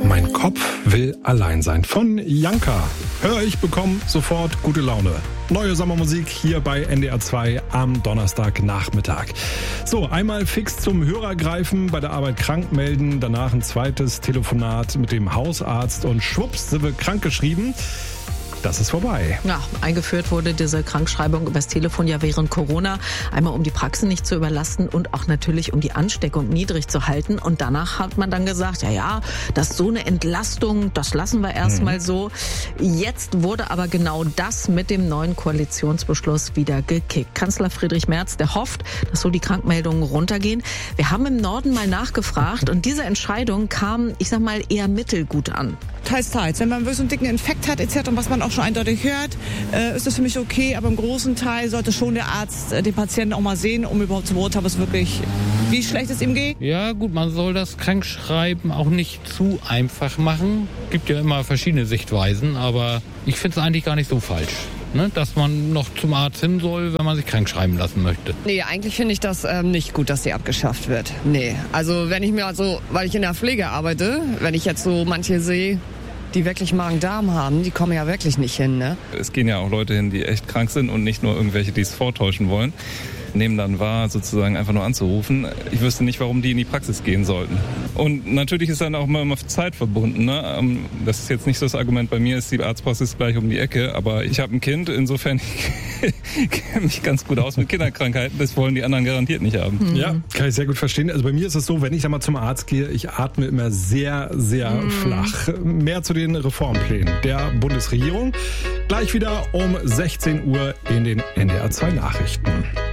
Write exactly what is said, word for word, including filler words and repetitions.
Mein Kopf will allein sein. Von Janka. Hör ich, bekomme sofort gute Laune. Neue Sommermusik hier bei N D R zwei am Donnerstagnachmittag. So, einmal fix zum Hörer greifen, bei der Arbeit krank melden, danach ein zweites Telefonat mit dem Hausarzt und schwupps, sind wir krankgeschrieben. Das ist vorbei. Ja, eingeführt wurde diese Krankschreibung übers Telefon ja während Corona. Einmal um die Praxen nicht zu überlasten und auch natürlich um die Ansteckung niedrig zu halten. Und danach hat man dann gesagt, ja, ja, das ist so eine Entlastung, das lassen wir erstmal mhm. so. Jetzt wurde aber genau das mit dem neuen Koalitionsbeschluss wieder gekickt. Kanzler Friedrich Merz, der hofft, dass so die Krankmeldungen runtergehen. Wir haben im Norden mal nachgefragt und diese Entscheidung kam, ich sag mal, eher mittelgut an. Teils, teils. Wenn man wirklich so einen dicken Infekt hat et cetera, was man auch schon eindeutig hört, äh, ist das für mich okay. Aber im großen Teil sollte schon der Arzt äh, den Patienten auch mal sehen, um überhaupt zu beurteilen, was wirklich, wie schlecht es ihm geht. Ja gut, man soll das Krankschreiben auch nicht zu einfach machen. Gibt ja immer verschiedene Sichtweisen, aber ich finde es eigentlich gar nicht so falsch. Ne, dass man noch zum Arzt hin soll, wenn man sich krank schreiben lassen möchte. Nee, eigentlich finde ich das ähm, nicht gut, dass sie abgeschafft wird. Nee, also wenn ich mir also, weil ich in der Pflege arbeite, wenn ich jetzt so manche sehe, die wirklich Magen-Darm haben, die kommen ja wirklich nicht hin, ne? Es gehen ja auch Leute hin, die echt krank sind und nicht nur irgendwelche, die es vortäuschen wollen. Nehmen dann wahr, sozusagen einfach nur anzurufen. Ich wüsste nicht, warum die in die Praxis gehen sollten. Und natürlich ist dann auch immer mit Zeit verbunden. Ne? Das ist jetzt nicht so das Argument. Bei mir ist die Arztpraxis gleich um die Ecke, aber ich habe ein Kind, insofern kenne mich ganz gut aus mit Kinderkrankheiten. Das wollen die anderen garantiert nicht haben. Ja, kann ich sehr gut verstehen. Also bei mir ist es so, wenn ich da mal zum Arzt gehe, ich atme immer sehr, sehr mm. flach. Mehr zu den Reformplänen der Bundesregierung. Gleich wieder um sechzehn Uhr in den N D R zwei Nachrichten.